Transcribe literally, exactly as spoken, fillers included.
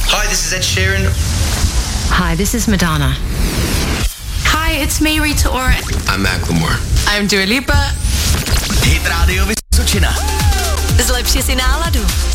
Hi, this is Ed Sheeran. Hi, this is Madonna. Hi, it's me, Rita Ora. I'm Macklemore. I'm Dua Lipa. Hit Radio Vysočina. Zlepši si náladu.